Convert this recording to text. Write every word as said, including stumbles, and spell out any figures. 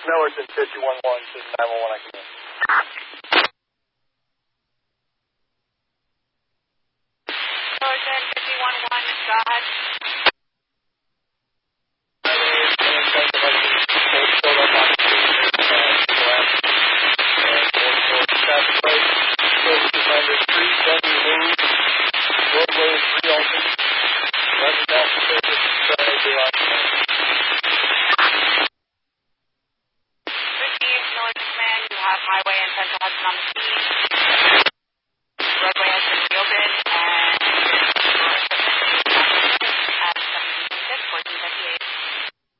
Millerton fifty-one one, this is nine one one, I can hear. Millerton fifty-one one, go ahead. Highway and Central Hudson on the speed.